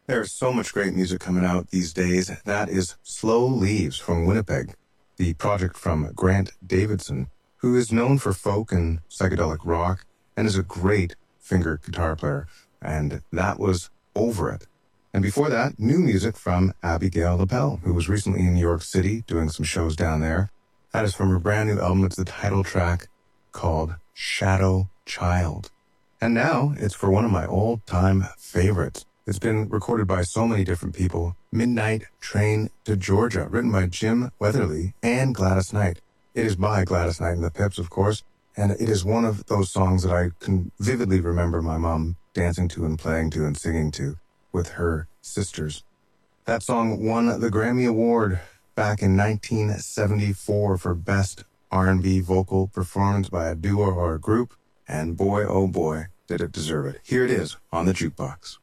There's so much great music coming out these days. That is Slow Leaves from Winnipeg, the project from Grant Davidson, who is known for folk and psychedelic rock and is a great finger guitar player. And that was Over It. And before that, new music from Abigail LaPelle, who was recently in New York City doing some shows down there. That is from her brand new album. It's the title track called Shadow Child. And now it's for one of my old-time favorites. It's been recorded by so many different people. Midnight Train to Georgia, written by Jim Weatherly and Gladys Knight. It is by Gladys Knight and the Pips, of course, and it is one of those songs that I can vividly remember my mom dancing to and playing to and singing to with her sisters. That song won the Grammy Award back in 1974 for Best R&B Vocal Performance by a duo or a group, and boy, oh boy, did it deserve it. Here it is on the jukebox.